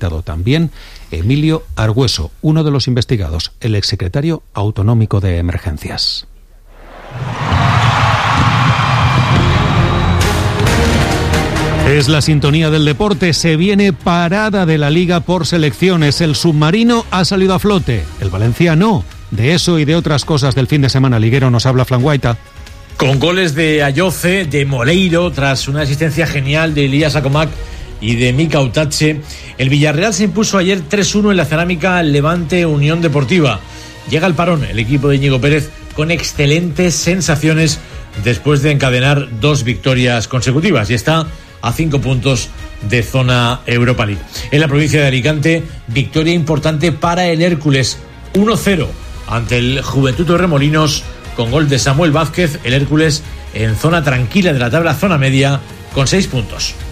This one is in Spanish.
citado también Emilio Argüeso, uno de los investigados, el exsecretario autonómico de Emergencias. Es la sintonía del deporte. Se viene parada de la Liga por selecciones. El submarino ha salido a flote, el Valencia no. De eso y de otras cosas del fin de semana liguero nos habla Fran Guaita. Con goles de Ayoce, de Moleiro, tras una asistencia genial de Elías Acomac y de Mika Utache, el Villarreal se impuso ayer 3-1 en la Cerámica Levante Unión Deportiva. Llega al parón el equipo de Íñigo Pérez con excelentes sensaciones después de encadenar 2 victorias consecutivas y está a 5 puntos de zona Europa League. En la provincia de Alicante, victoria importante para el Hércules, 1-0 ante el Juventud de Remolinos, con gol de Samuel Vázquez. El Hércules en zona tranquila de la tabla, zona media, con 6 puntos.